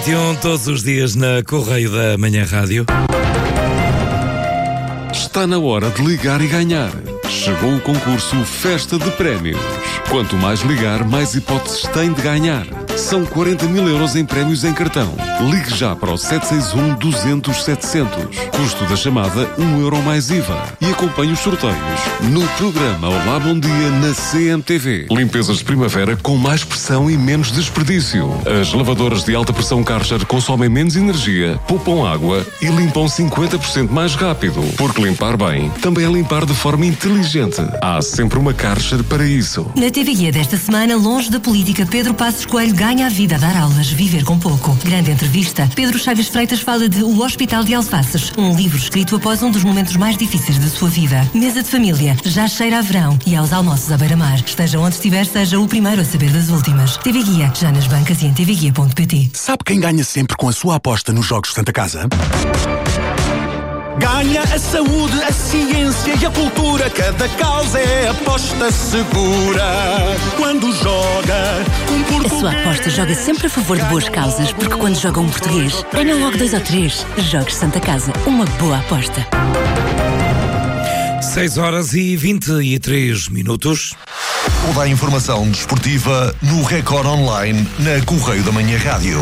8h21, todos os dias na Correio da Manhã Rádio. Está na hora de ligar e ganhar. Chegou o concurso Festa de Prémios. Quanto mais ligar, mais hipóteses tem de ganhar. São 40.000 euros em prémios em cartão. Ligue já para o 761-200-700. Custo da chamada, €1 mais IVA. E acompanhe os sorteios no programa Olá Bom Dia na CMTV. Limpezas de primavera com mais pressão e menos desperdício. As lavadoras de alta pressão Karcher consomem menos energia, poupam água e limpam 50% mais rápido. Porque limpar bem também é limpar de forma inteligente. Há sempre uma Karcher para isso. Na TV Guia desta semana, longe da política, Pedro Passos Coelho ganha a vida a dar aulas, viver com pouco. Grande entrevista. Pedro Chagas Freitas fala de O Hospital de Alfaces, um livro escrito após um dos momentos mais difíceis da sua vida. Mesa de família, já cheira a verão e aos almoços à beira-mar. Esteja onde estiver, seja o primeiro a saber das últimas. TV Guia, já nas bancas e em tvguia.pt. Sabe quem ganha sempre com a sua aposta nos Jogos Santa Casa? Ganha a saúde, a ciência e a cultura. Cada causa é aposta segura. Quando joga um português... A sua aposta joga sempre a favor de boas causas, porque quando joga um português, ganha logo 2 ou 3. Jogos Santa Casa, uma boa aposta. 6h23. Toda a informação desportiva no Record Online, na Correio da Manhã Rádio.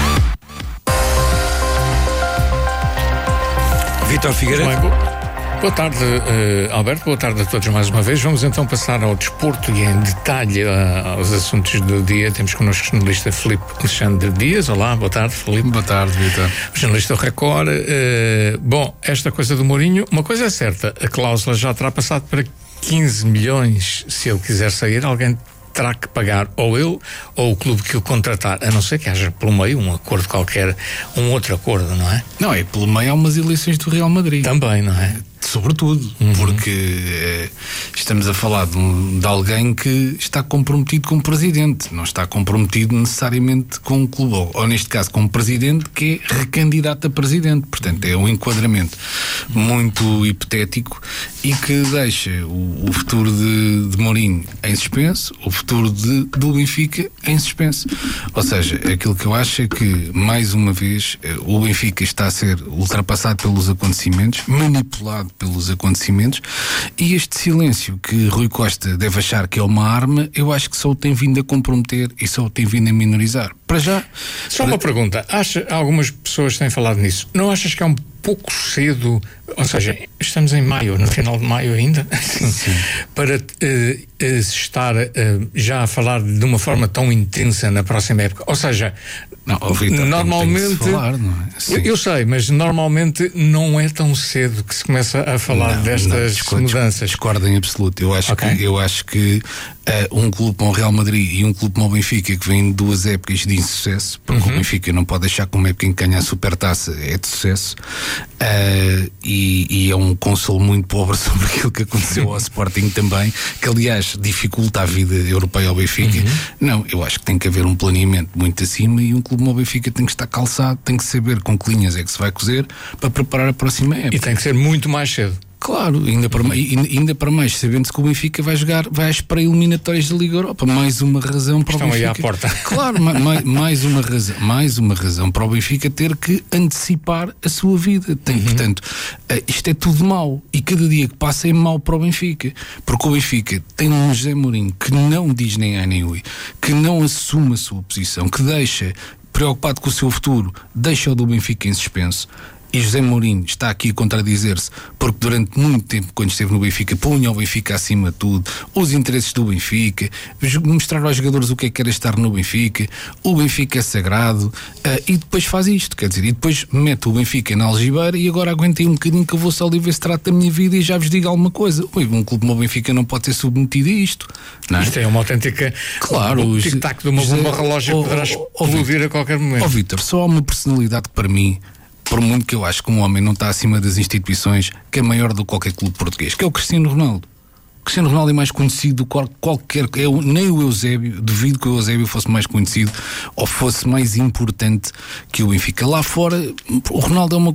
Vítor Figueiredo. Boa tarde, Alberto. Boa tarde a todos mais uma vez. Vamos então passar ao desporto e em detalhe aos assuntos do dia. Temos connosco o jornalista Filipe Alexandre Dias. Olá, boa tarde, Filipe. Boa tarde, Vítor. O jornalista do Record. Bom, esta coisa do Mourinho, uma coisa é certa, a cláusula já terá passado para 15 milhões. Se ele quiser sair, alguém terá que pagar, ou ele ou o clube que o contratar, a não ser que haja pelo meio um acordo qualquer, um outro acordo, não é? Não, é pelo meio há umas eleições do Real Madrid. Também, não é? Sobretudo, porque estamos a falar de alguém que está comprometido com o presidente, não está comprometido necessariamente com o clube, ou neste caso com o presidente, que é recandidato a presidente. Portanto, é um enquadramento muito hipotético e que deixa o futuro de Mourinho em suspenso, o futuro do Benfica em suspenso. Ou seja, aquilo que eu acho é que, mais uma vez, o Benfica está a ser ultrapassado pelos acontecimentos, manipulado pelos acontecimentos, e este silêncio que Rui Costa deve achar que é uma arma, eu acho que só o tem vindo a comprometer e só o tem vindo a minorizar. Para já... Só uma pergunta. Algumas pessoas têm falado nisso. Não achas que é um pouco cedo, ou seja, estamos em maio, no final de maio ainda, para se estar já a falar de uma forma tão intensa na próxima época? Ou seja, não, Victor, normalmente tem falar, não é? Eu sei, mas normalmente não é tão cedo que se começa a falar destas mudanças. Discordo em absoluto. Eu acho que um clube como o Real Madrid e um clube como o Benfica, que vem de 2 épocas de insucesso, porque o Benfica não pode deixar que uma época em que ganha a Supertaça é de sucesso, e é um consolo muito pobre sobre aquilo que aconteceu ao Sporting também, que aliás dificulta a vida europeia ao Benfica. Não, eu acho que tem que haver um planeamento muito acima, e um clube como o Benfica tem que estar calçado, tem que saber com que linhas é que se vai cozer para preparar a próxima época. E tem que ser muito mais cedo. Claro, ainda para mais, sabendo-se que o Benfica vai às pré-eliminatórias da Liga Europa. Mais uma razão para o Benfica. Estão aí à porta. Claro, mais uma razão para o Benfica ter que antecipar a sua vida. Portanto, isto é tudo mau, e cada dia que passa é mau para o Benfica, porque o Benfica tem um José Mourinho que não diz nem A nem Ui, que não assume a sua posição, que deixa, preocupado com o seu futuro, deixa o do Benfica em suspenso. E José Mourinho está aqui a contradizer-se, porque durante muito tempo, quando esteve no Benfica, punha o Benfica acima de tudo, os interesses do Benfica, mostrar aos jogadores o que é que era estar no Benfica, o Benfica é sagrado, e depois faz isto, quer dizer, e depois mete o Benfica na algibeira, e agora aguentem um bocadinho que eu vou só ali ver se trata da minha vida e já vos digo alguma coisa. Um clube como o Benfica não pode ser submetido a isto, não é? Isto é uma autêntica... Claro, o tic-tac de uma bomba relógio poderá explodir a qualquer momento. Vítor, só há uma personalidade que para mim, por muito que eu acho que um homem não está acima das instituições, que é maior do que qualquer clube português, que é o Cristiano Ronaldo. O Cristiano Ronaldo é mais conhecido do que qualquer... nem o Eusébio, duvido que o Eusébio fosse mais conhecido ou fosse mais importante que o Benfica. Lá fora, o Ronaldo